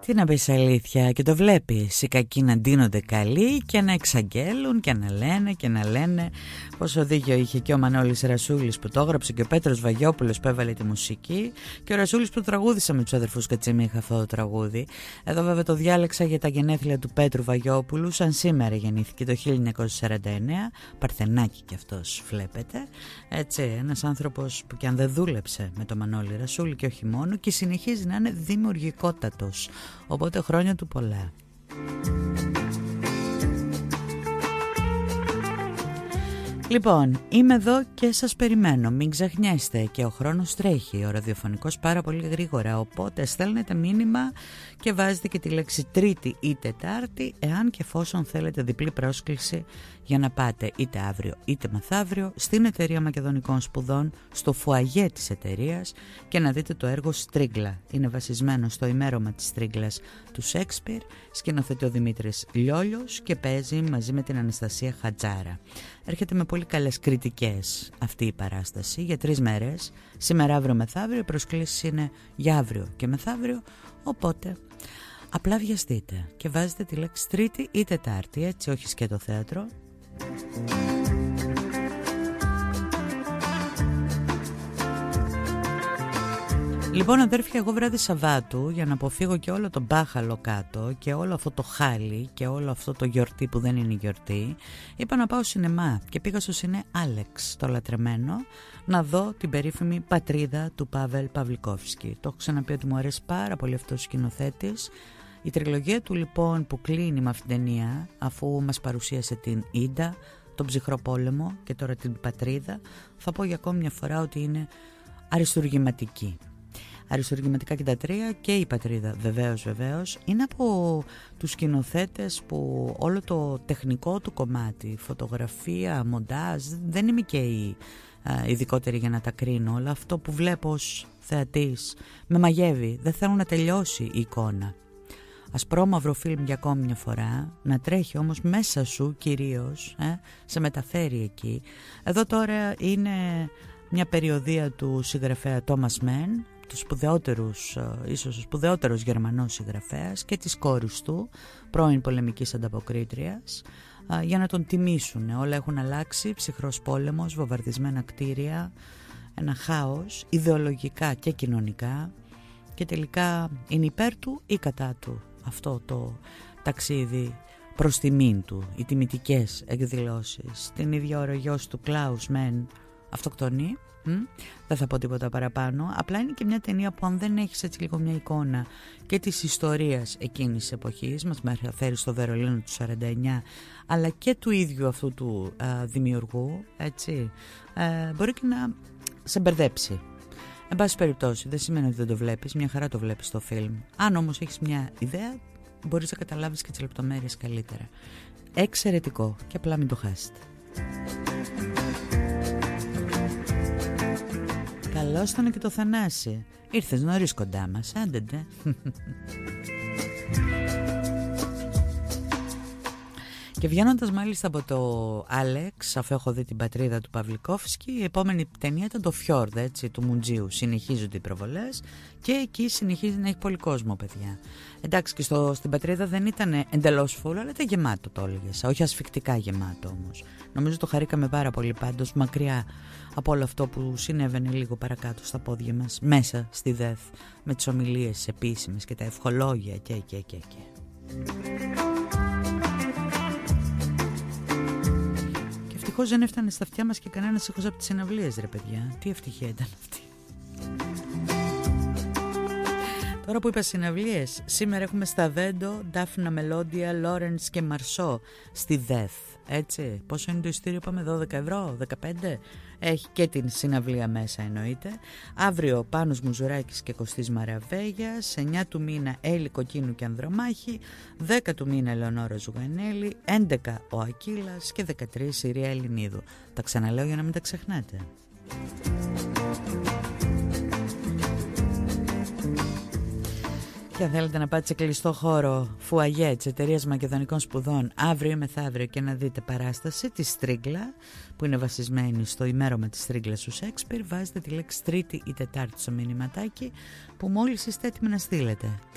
Τι να πεις αλήθεια, και το βλέπεις, οι κακοί να ντύνονται καλοί και να εξαγγέλουν και να λένε πόσο δίκιο είχε και ο Μανώλης Ρασούλης που το έγραψε και ο Πέτρος Βαγιόπουλος που έβαλε τη μουσική και ο Ρασούλης που τραγούδισε με τους αδερφούς Κατσιμίχα αυτό το τραγούδι. Εδώ βέβαια το διάλεξα για τα γενέθλια του Πέτρου Βαγιόπουλου, σαν σήμερα γεννήθηκε το 1949, Παρθενάκι κι αυτός βλέπετε, έτσι, ένας άνθρωπος που κι αν δεν δούλεψε με τον Μανώλη Ρασούλη και όχι μόνο και συνεχίζει να είναι δημιουργικότατος. Οπότε χρόνια του πολλά. Λοιπόν, είμαι εδώ και σας περιμένω. Μην ξεχνιέστε και ο χρόνος τρέχει, ο ραδιοφωνικός πάρα πολύ γρήγορα. Οπότε στέλνετε μήνυμα και βάζετε και τη λέξη Τρίτη ή Τετάρτη, εάν και εφόσον θέλετε διπλή πρόσκληση για να πάτε είτε αύριο είτε μεθαύριο στην Εταιρεία Μακεδονικών Σπουδών, στο φουαγέ της εταιρείας και να δείτε το έργο Στρίγκλα. Είναι βασισμένο στο ημέρωμα της Στρίγκλας του Σέξπιρ, σκηνοθετεί ο Δημήτρης Λιόλιος και παίζει μαζί με την Αναστασία Χατζάρα. Έρχεται με πολύ καλές κριτικές αυτή η παράσταση για 3 μέρες, σήμερα, αύριο, μεθαύριο. Οι προσκλήσεις είναι για αύριο και μεθαύριο, οπότε απλά βιαστείτε και βάζετε τη λέξη Τρίτη ή Τετάρτη, έτσι, όχι σκέτο θέατρο. Λοιπόν αδέρφια, εγώ βράδυ Σαββάτου, για να αποφύγω και όλο το μπάχαλο κάτω και όλο αυτό το χάλι και όλο αυτό το γιορτή που δεν είναι γιορτή, είπα να πάω σινεμά και πήγα στο σινέ Άλεξ, το λατρεμένο, να δω την περίφημη Πατρίδα του Πάβελ Παβλικόφσκι. Το έχω ξαναπεί ότι μου αρέσει πάρα πολύ αυτός ο σκηνοθέτης. Η τριλογία του λοιπόν που κλείνει με αυτήν την ταινία, αφού μας παρουσίασε την Ίντα, τον Ψυχρό Πόλεμο και τώρα την Πατρίδα, θα πω για ακόμη μια φορά ότι είναι αριστουργηματική. Αριστουργηματικά και τα τρία, και η Πατρίδα βεβαίως είναι από τους σκηνοθέτες που όλο το τεχνικό του κομμάτι, φωτογραφία, μοντάζ, δεν είμαι και η ειδικότερη για να τα κρίνω, αλλά αυτό που βλέπω ως θεατής με μαγεύει, δεν θέλω να τελειώσει η εικόνα. Ασπρόμαυρο φιλμ για ακόμη μια φορά, να τρέχει όμως μέσα σου κυρίως, σε μεταφέρει εκεί. Εδώ τώρα είναι μια περιοδία του συγγραφέα Τόμας Μεν, τους σπουδαιότερους, ίσως ο σπουδαιότερος Γερμανός συγγραφέας, και της κόρης του, πρώην πολεμικής ανταποκρίτριας, για να τον τιμήσουν. Όλα έχουν αλλάξει, ψυχρός πόλεμος, βομβαρδισμένα κτίρια, ένα χάος, ιδεολογικά και κοινωνικά, και τελικά είναι υπέρ του ή κατά του αυτό το ταξίδι προς τιμήν του, οι τιμητικές εκδηλώσεις. Την ίδια ώρα ο γιος του Κλάους Μεν αυτοκτονεί. Δεν θα πω τίποτα παραπάνω. Απλά είναι και μια ταινία που αν δεν έχεις έτσι λίγο μια εικόνα και της ιστορίας εκείνης της εποχής, μας μεταφέρει στο Βερολίνο του 49, αλλά και του ίδιου αυτού του δημιουργού, έτσι, μπορεί και να σε μπερδέψει. Εν πάση περιπτώσει, δεν σημαίνει ότι δεν το βλέπεις, μια χαρά το βλέπεις το φιλμ. Αν όμως έχεις μια ιδέα, μπορείς να καταλάβεις και τις λεπτομέρειες καλύτερα. Εξαιρετικό, και απλά μην το χάσετε. Καλώς ήταν και το Θανάση. Ήρθες νωρίς κοντά μας, άντε ντε. Και βγαίνοντας μάλιστα από το Άλεξ, αφού έχω δει την Πατρίδα του Παβλικόφσκι, η επόμενη ταινία ήταν το Φιόρδ, έτσι, του Μουντζίου. Συνεχίζονται οι προβολές και εκεί συνεχίζει να έχει πολύ κόσμο, παιδιά. Εντάξει, και στην Πατρίδα δεν ήταν εντελώς φουλ, αλλά ήταν γεμάτο, το έλεγες. Όχι ασφικτικά γεμάτο όμως. Νομίζω το χαρήκαμε πάρα πολύ πάντως, μακριά από όλο αυτό που συνέβαινε λίγο παρακάτω στα πόδια μας, μέσα στη ΔΕΘ, με τις ομιλίες επίσημες και τα ευχολόγια και. Ευτυχώς δεν έφτανε στα αυτιά μας και κανένας ήχος από τις συναυλίες, ρε παιδιά. Τι ευτυχία ήταν αυτή. Τώρα που είπα συναυλίες, σήμερα έχουμε στα Βέντο, Ντάφνα Μελόντια, Λόρενς και Μαρσό στη ΔΕΘ. Έτσι, πόσο είναι το ειστήριο, είπαμε, 12 ευρώ, 15. Έχει και την συναυλία μέσα εννοείται. Αύριο Πάνος Μουζουράκης και Κωστής Μαραβέγιας, 9 του μήνα Έλλη Κοκκίνου και Ανδρομάχη, 10 του μήνα Ελεονόρα Ζουγανέλη, 11 ο Ακύλας και 13 η Ρία Ελληνίδου. Τα ξαναλέω για να μην τα ξεχνάτε. Και αν θέλετε να πάτε σε κλειστό χώρο φουαγέ της Εταιρείας Μακεδονικών Σπουδών αύριο ή μεθαύριο και να δείτε παράσταση τη Στρίγκλα που είναι βασισμένη στο ημέρωμα της Στρίγκλας του Σέξπιρ, βάζετε τη λέξη Τρίτη ή Τετάρτη στο μηνυματάκι που μόλις είστε έτοιμοι να στείλετε.